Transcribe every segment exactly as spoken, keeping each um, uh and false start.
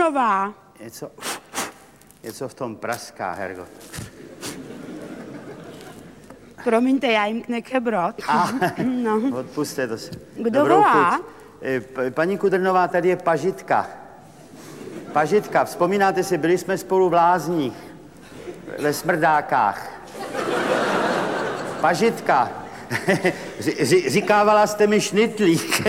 Kudrnová. Něco, něco v tom praská, Hergo. Promiňte, já jim knekebrat. A, no. Odpuste to si. Kdo volá? Paní Kudrnová, tady je Pažitka. Pažitka, vzpomínáte si, byli jsme spolu v Lázních, ve Smrdákách. Pažitka, říkávala jste mi šnitlík.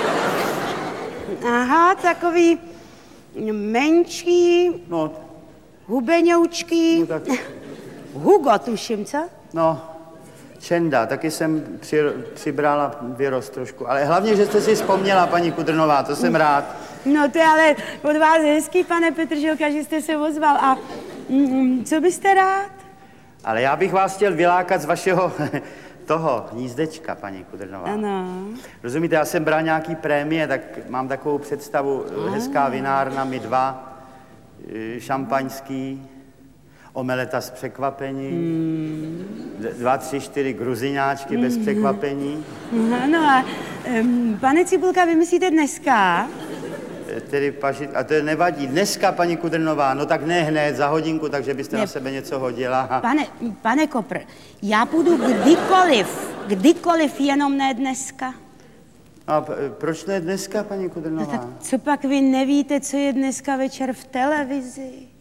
Aha, takový menší, No. hubeňoučký. No tak. Hugo, tuším, co? No, Čenda, taky jsem při, přibrala vyrost trošku. Ale hlavně, že jste si vzpomněla, paní Kudrnová, to jsem rád. No to je ale od vás hezký, pane Petržilka, že jste se ozval. A mm, co byste rád? Ale já bych vás chtěl vylákat z vašeho toho hnízdečka, paní Kudrnová. Ano. Rozumíte, já jsem bral nějaký prémie, tak mám takovou představu, hezká vinárna, my dva, šampaňský, omeleta s překvapením, hmm. dva, tři, čtyři gruziňáčky hmm. bez překvapení. No a um, pane Cibulka, vy myslíte dneska? Tedy paži... A to nevadí. Dneska, paní Kudrnová, no tak ne hned, za hodinku, takže byste ne. na sebe něco hodila. Pane, pane Kopr, já půjdu kdykoliv, kdykoliv, jenom ne dneska. A proč ne dneska, paní Kudrnová? No tak co pak vy nevíte, co je dneska večer v televizi?